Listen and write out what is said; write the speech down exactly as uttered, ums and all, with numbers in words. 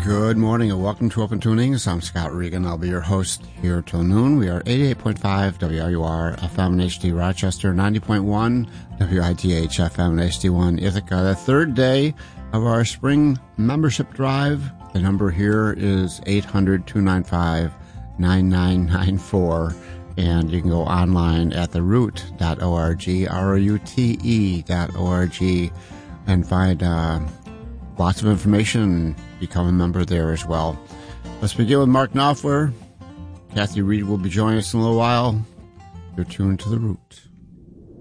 Good morning and welcome to Open Tunings. I'm Scott Regan. I'll be your host here till noon. We are eighty-eight point five W R U R F M in H D Rochester, ninety point one W I T H F M in H D one Ithaca. The third day of our spring membership drive. The number here is eight hundred, two nine five, nine nine nine four. And you can go online at the root dot org, R O U T E dot O R G, and find uh, lots of information and become a member there as well. Let's begin with Mark Knopfler. Kathy Reed will be joining us in a little while. You're tuned to The Root.